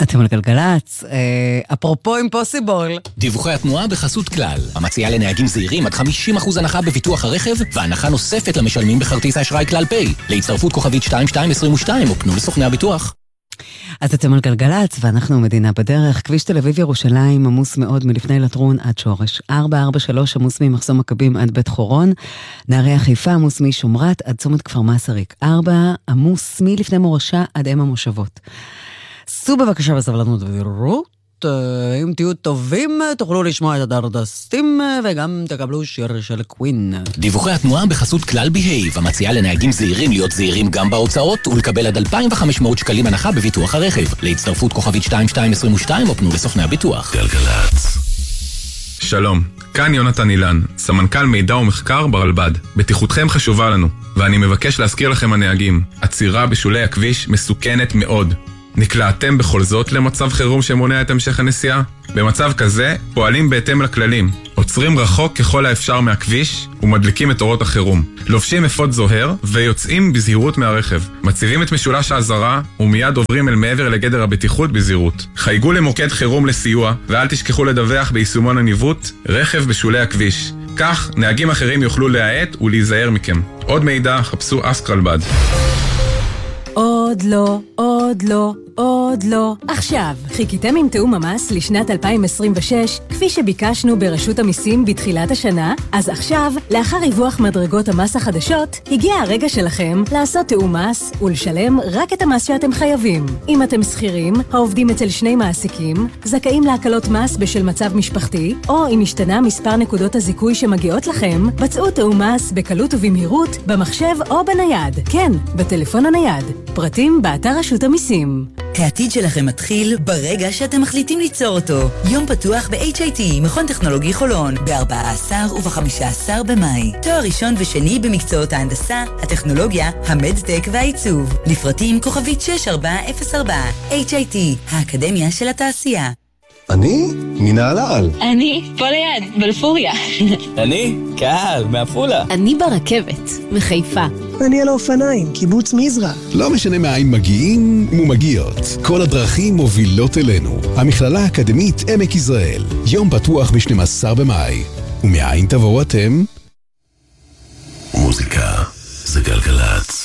אתם על גלגלץ, אפרופו אימפוסיבול. דיווחי התנועה בחסות כלל, המציעה לנהגים זהירים עד 50% הנחה בביטוח הרכב, והנחה נוספת למשלמים בכרטיס האשראי כלל פיי. להצטרפות כוכבית 2222 או פנו לסוכני הביטוח. אז אתם על גלגלץ, ואנחנו מדינה בדרך. כביש תל אביב ירושלים עמוס מאוד מלפני לטרון עד שורש. 443 עמוס ממחסום מכבים עד בית חורון. נהריה חיפה עמוס משומרת עד צומת כפר מסריק. 4 עמוס מלפני מורשה עד אם המושבות. סעו בבקשה בסבלנות ובהירות. אם תהיו טובים, תוכלו לשמוע את הדרדסטים, וגם תקבלו שיר של קווין. דיווחי התנועה בחסות כלל בהייב, המציעה לנהגים זהירים להיות זהירים גם בהוצאות, ולקבל עד 2,500 שקלים הנחה בביטוח הרכב. להצטרפות כוכבית 2222 או פנו לסוכני הביטוח. גלגלץ. שלום, כאן יונתן אילן, סמנכ"ל מידע ומחקר ברלב"ד. בטיחותכם חשובה לנו, ואני מבקש להזכיר לכם הנהגים, עצירה בשולי הכביש מסוכנת מאוד. נקלעתם בכל זאת למצב חירום שמונע את המשך הנסיעה? במצב כזה פועלים בהתאם לכללים, עוצרים רחוק ככל האפשר מהכביש ומדליקים את אורות החירום, לובשים אפוד זוהר ויוצאים בזהירות מהרכב, מציבים את משולש האזהרה ומיד עוברים אל מעבר לגדר הבטיחות בזהירות. חייגו למוקד חירום לסיוע ואל תשכחו לדווח ביישומון הניווט רכב בשולי הכביש, כך נהגים אחרים יוכלו להאט ולהיזהר מכם. עוד מידע חפשו אסק רלב"ד. עוד לא, עוד לא, עוד לא. עכשיו, חיכיתם עם תאום המס לשנת 2026, כפי שביקשנו ברשות המיסים בתחילת השנה? אז עכשיו, לאחר ריווח מדרגות המס החדשות, הגיע הרגע שלכם לעשות תאום מס ולשלם רק את המס שאתם חייבים. אם אתם שכירים, העובדים אצל שני מעסיקים, זכאים להקלות מס בשל מצב משפחתי, או אם השתנה מספר נקודות הזיכוי שמגיעות לכם, בצעו תאום מס בקלות ובמהירות, במחשב או בנייד. כן, בטלפון הנייד. פרטים באתר רשות המיסים. העתיד שלכם מתחיל ברגע שאתם מחליטים ליצור אותו. יום פתוח ב-HIT, מכון טכנולוגי חולון, ב-14 וב-15 במאי. תואר ראשון ושני במקצועות ההנדסה, הטכנולוגיה, המדטק והעיצוב. לפרטים כוכבית 6404. HIT, האקדמיה של התעשייה. אני? מנהלל. אני פה ליד, בלפוריה. אני? קהל, מעפולה. אני ברכבת, מחיפה. אני על האופניים, קיבוץ מזרע. לא משנה מאין מגיעים ומגיעות, כל הדרכים מובילות אלינו. המכללה האקדמית עמק יזרעאל, יום פתוח ב-12 במאי. ומאין תבואו אתם? מוזיקה זה גלגלץ.